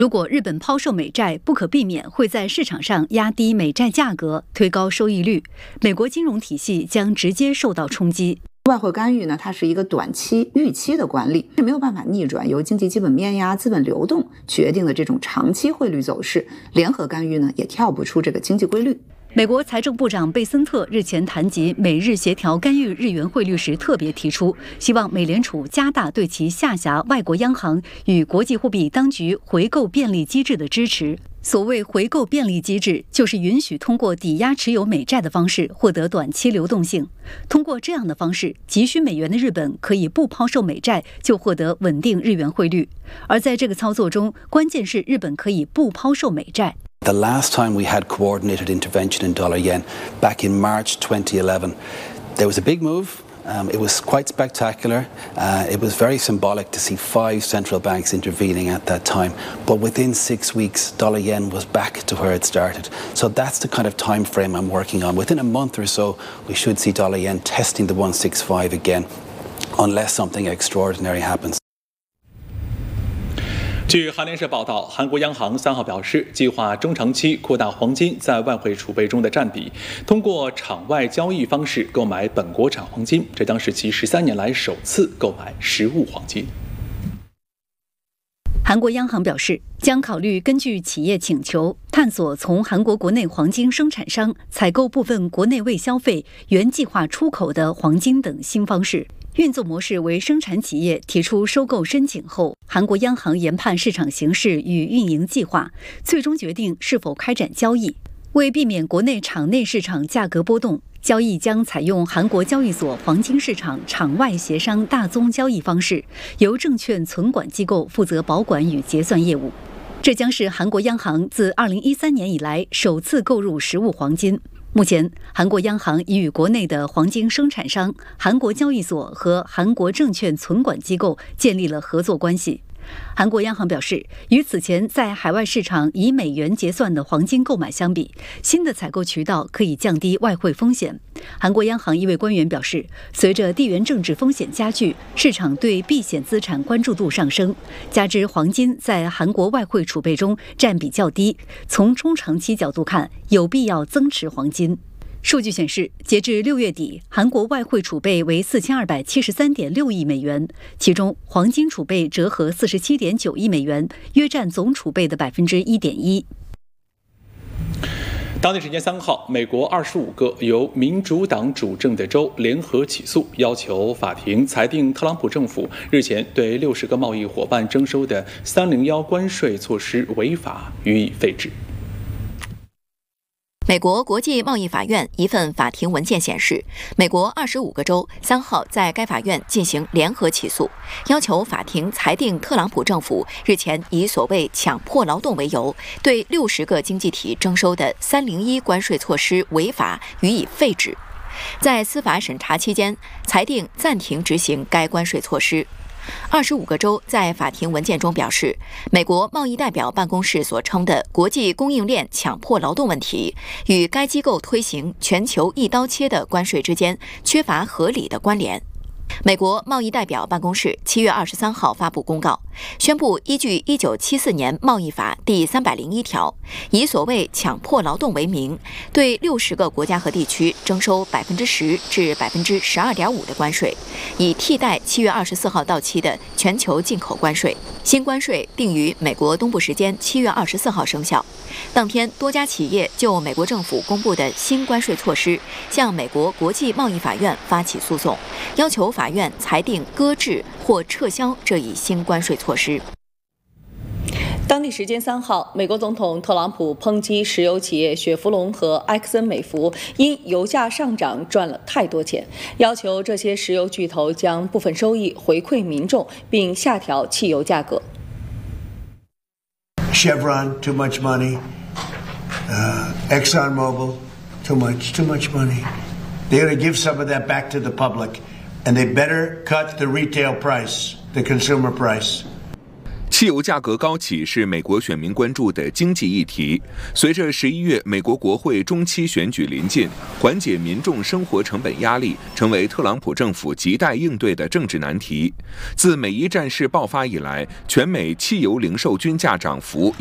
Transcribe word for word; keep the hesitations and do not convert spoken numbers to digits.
如果日本抛售美债，不可避免会在市场上压低美债价格，推高收益率，美国金融体系将直接受到冲击。 外汇干预呢，它是一个短期预期的管理，是没有办法逆转由经济基本面呀、资本流动决定的这种长期汇率走势。联合干预呢，也跳不出这个经济规律。 美国财政部长贝森特日前谈及美日协调干预日元汇率时，特别提出，希望美联储加大对其下辖外国央行与国际货币当局回购便利机制的支持。所谓回购便利机制，就是允许通过抵押持有美债的方式获得短期流动性。通过这样的方式，急需美元的日本可以不抛售美债就获得稳定日元汇率。而在这个操作中，关键是日本可以不抛售美债。 The last time we had coordinated intervention in dollar yen, back in March twenty eleven, there was a big move. Um, it was quite spectacular. Uh, it was very symbolic to see five central banks intervening at that time. But within six weeks, dollar yen was back to where it started. So that's the kind of time frame I'm working on. Within a month or so, we should see dollar yen testing the one sixty-five again, unless something extraordinary happens. 据韩联社报道，韩国央行三号表示，计划中长期扩大黄金在外汇储备中的占比，通过场外交易方式购买本国产黄金，这将是其十三年来首次购买实物黄金。 韩国央行表示，将考虑根据企业请求，探索从韩国国内黄金生产商采购部分国内未消费、原计划出口的黄金等新方式。运作模式为生产企业提出收购申请后，韩国央行研判市场形势与运营计划，最终决定是否开展交易。为避免国内场内市场价格波动，交易将采用韩国交易所黄金市场场外协商大宗交易方式，由证券存管机构负责保管与结算业务。这将是韩国央行自二零一三年以来首次购入实物黄金。目前，韩国央行已与国内的黄金生产商、韩国交易所和韩国证券存管机构建立了合作关系。韩国央行表示，与此前在海外市场以美元结算的黄金购买相比，新的采购渠道可以降低外汇风险。韩国央行一位官员表示，随着地缘政治风险加剧，市场对避险资产关注度上升，加之黄金在韩国外汇储备中占比较低，从中长期角度看，有必要增持黄金。数据显示，截至六月底，韩国外汇储备为四千二百七十三点六亿美元，其中黄金储备折合四十七点九亿美元，约占总储备的百分之一点一。 当地时间三号，美国二十五个由民主党主政的州联合起诉，要求法庭裁定特朗普政府日前对六十个贸易伙伴征收的三零一关税措施违法，予以废止。 美国国际贸易法院一份法庭文件显示，美国二十五个州三号在该法院进行联合起诉，要求法庭裁定特朗普政府日前以所谓强迫劳动为由，对六十个经济体征收的三零一关税措施违法，予以废止。在司法审查期间，裁定暂停执行该关税措施。二十五个州在法庭文件中表示，美国贸易代表办公室所称的国际供应链强迫劳动问题，与该机构推行全球一刀切的关税之间缺乏合理的关联。美国贸易代表办公室七月二十三号发布公告，宣布依据一九七四年贸易法第三百零一条，以所谓强迫劳动为名，对六十个国家和地区征收百分之十至百分之十二点五的关税，以替代七月二十四号到期的全球进口关税。新关税定于美国东部时间七月二十四号生效。当天，多家企业就美国政府公布的新关税措施，向美国国际贸易法院发起诉讼，要求法院裁定搁置或撤销这一新关税措施。 当地时间三号，美国总统特朗普抨击石油企业雪佛龙和埃克森美孚因油价上涨赚了太多钱，要求这些石油巨头将部分收益回馈民众，并下调汽油价格。 Chevron, too much money. Uh, ExxonMobil, too much, too much money. They're going to give some of that back to the public, and they better cut the retail price, the consumer price. 汽油价格高企是美国选民关注的经济议题。随着十一月美国国会中期选举临近，缓解民众生活成本压力成为特朗普政府亟待应对的政治难题。自美伊战事爆发以来，全美汽油零售均价涨幅